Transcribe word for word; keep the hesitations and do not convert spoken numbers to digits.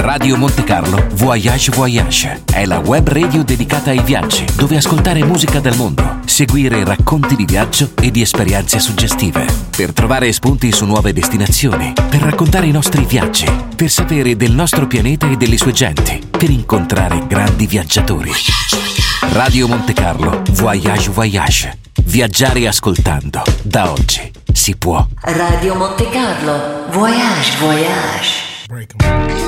Radio Monte Carlo Voyage Voyage è la web radio dedicata ai viaggi, dove ascoltare musica del mondo, seguire racconti di viaggio e di esperienze suggestive, per trovare spunti su nuove destinazioni, per raccontare i nostri viaggi, per sapere del nostro pianeta e delle sue genti, per incontrare grandi viaggiatori. Radio Monte Carlo Voyage Voyage. Viaggiare ascoltando. Da oggi si può. Radio Monte Carlo Voyage Voyage. Break 'em.